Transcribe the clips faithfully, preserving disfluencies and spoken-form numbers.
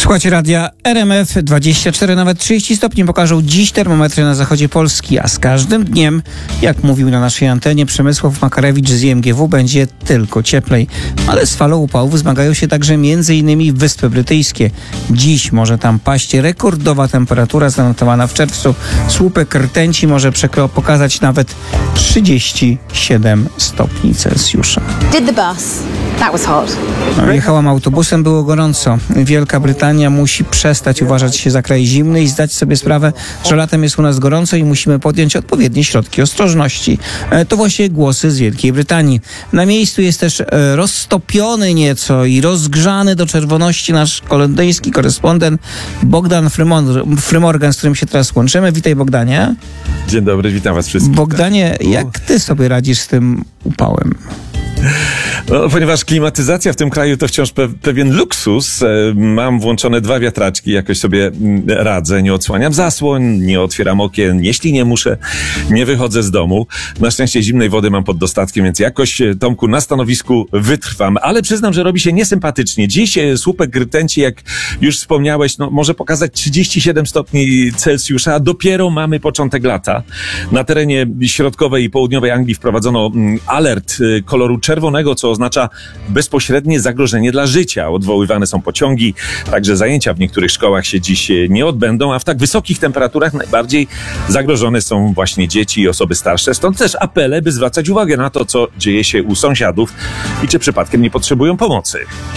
Słuchajcie radia R M F. dwadzieścia cztery, nawet trzydzieści stopni pokażą dziś termometry na zachodzie Polski, a z każdym dniem, jak mówił na naszej antenie Przemysław Makarewicz z I M G W, będzie tylko cieplej. Ale z falą upałów zmagają się także między innymi Wyspy Brytyjskie. Dziś może tam paść rekordowa temperatura zanotowana w czerwcu. Słupek rtęci może przekro- pokazać nawet trzydzieści siedem stopni Celsjusza. Did the bus. That was hot. No, jechałam autobusem, było gorąco. Wielka Brytania musi przestać uważać się za kraj zimny i zdać sobie sprawę, że latem jest u nas gorąco i musimy podjąć odpowiednie środki ostrożności. E, to właśnie głosy z Wielkiej Brytanii. Na miejscu jest też e, roztopiony nieco i rozgrzany do czerwoności nasz londyński korespondent Bogdan Frymor- Frymorgan, z którym się teraz łączymy. Witaj, Bogdanie. Dzień dobry, witam was wszystkich. Bogdanie, jak ty sobie radzisz z tym upałem? No, ponieważ klimatyzacja w tym kraju to wciąż pe- pewien luksus, e, mam włączone dwa wiatraczki, jakoś sobie m, radzę, nie odsłaniam zasłoń, nie otwieram okien, jeśli nie muszę, nie wychodzę z domu. Na szczęście zimnej wody mam pod dostatkiem, więc jakoś, e, Tomku, na stanowisku wytrwam, ale przyznam, że robi się niesympatycznie. Dziś e, słupek rtęci, jak już wspomniałeś, no, może pokazać trzydzieści siedem stopni Celsjusza, a dopiero mamy początek lata. Na terenie środkowej i południowej Anglii wprowadzono m, alert e, koloru czerwonego, co oznacza bezpośrednie zagrożenie dla życia. Odwoływane są pociągi, także zajęcia w niektórych szkołach się dziś nie odbędą, a w tak wysokich temperaturach najbardziej zagrożone są właśnie dzieci i osoby starsze. Stąd też apele, by zwracać uwagę na to, co dzieje się u sąsiadów i czy przypadkiem nie potrzebują pomocy.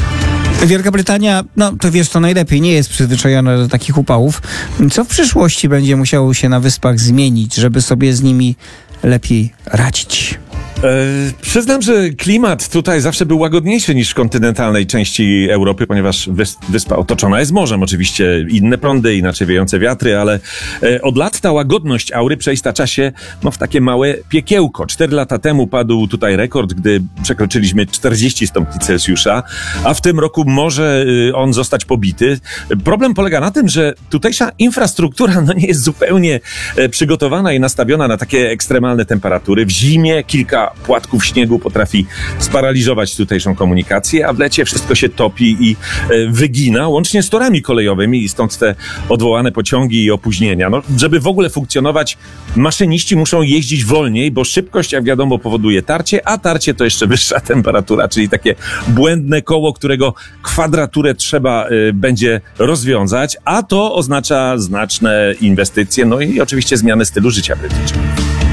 Wielka Brytania, no to wiesz to najlepiej, nie jest przyzwyczajona do takich upałów. Co w przyszłości będzie musiało się na wyspach zmienić, żeby sobie z nimi lepiej radzić? E, przyznam, że klimat tutaj zawsze był łagodniejszy niż w kontynentalnej części Europy, ponieważ wys- wyspa otoczona jest morzem. Oczywiście inne prądy, inaczej wiejące wiatry, ale e, od lat ta łagodność aury przeistacza się no, w takie małe piekiełko. Cztery lata temu padł tutaj rekord, gdy przekroczyliśmy czterdzieści stopni Celsjusza, a w tym roku może y, on zostać pobity. Problem polega na tym, że tutejsza infrastruktura no, nie jest zupełnie e, przygotowana i nastawiona na takie ekstremalne temperatury. W zimie kilka płatków śniegu potrafi sparaliżować tutejszą komunikację, a w lecie wszystko się topi i e, wygina, łącznie z torami kolejowymi i stąd te odwołane pociągi i opóźnienia. No, żeby w ogóle funkcjonować, maszyniści muszą jeździć wolniej, bo szybkość, jak wiadomo, powoduje tarcie, a tarcie to jeszcze wyższa temperatura, czyli takie błędne koło, którego kwadraturę trzeba e, będzie rozwiązać, a to oznacza znaczne inwestycje, no i oczywiście zmianę stylu życia Brytyjczyków.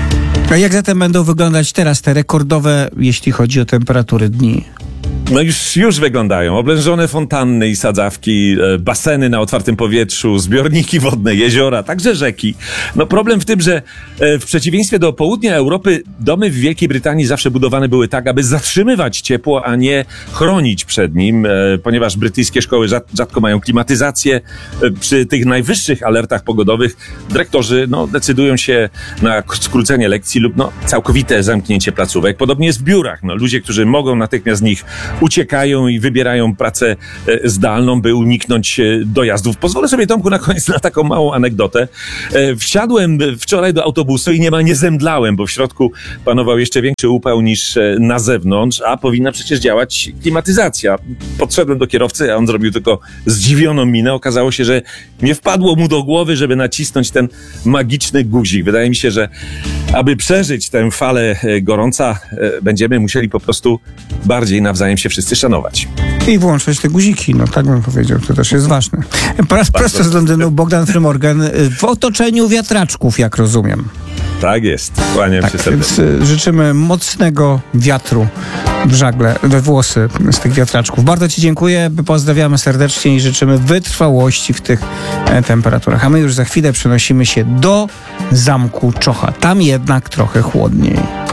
A jak zatem będą wyglądać teraz te rekordowe, jeśli chodzi o temperatury dni? No już, już wyglądają. Oblężone fontanny i sadzawki, e, baseny na otwartym powietrzu, zbiorniki wodne, jeziora, także rzeki. No problem w tym, że e, w przeciwieństwie do południa Europy domy w Wielkiej Brytanii zawsze budowane były tak, aby zatrzymywać ciepło, a nie chronić przed nim, e, ponieważ brytyjskie szkoły rzad, rzadko mają klimatyzację. E, przy tych najwyższych alertach pogodowych dyrektorzy no, decydują się na skrócenie lekcji lub no, całkowite zamknięcie placówek. Podobnie jest w biurach. No, ludzie, którzy mogą natychmiast z nich uciekają i wybierają pracę e, zdalną, by uniknąć e, dojazdów. Pozwolę sobie, Tomku, na koniec na taką małą anegdotę. E, wsiadłem wczoraj do autobusu i niemal nie zemdlałem, bo w środku panował jeszcze większy upał niż e, na zewnątrz, a powinna przecież działać klimatyzacja. Podszedłem do kierowcy, a on zrobił tylko zdziwioną minę. Okazało się, że nie wpadło mu do głowy, żeby nacisnąć ten magiczny guzik. Wydaje mi się, że aby przeżyć tę falę e, gorąca, e, będziemy musieli po prostu bardziej nawzajem się wszyscy szanować. I włączać te guziki, no tak bym powiedział, to też jest ważne. Po raz prosto z Londynu Bogdan Frymorgan w otoczeniu wiatraczków, jak rozumiem. Tak jest. Kłaniam Tak, się serdecznie. więc y, życzymy mocnego wiatru w żagle, we włosy z tych wiatraczków. Bardzo ci dziękuję, pozdrawiamy serdecznie i życzymy wytrwałości w tych e, temperaturach. A my już za chwilę przenosimy się do Zamku Czocha. Tam jednak trochę chłodniej.